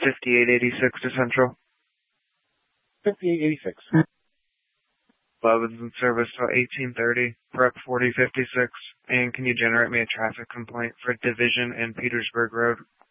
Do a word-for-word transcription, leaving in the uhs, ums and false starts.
fifty-eight eighty-six to Central. fifty-eight eighty-six. Levin's in service till eighteen thirty, prep forty fifty-six, and can you generate me a traffic complaint for Division and Petersburg Road?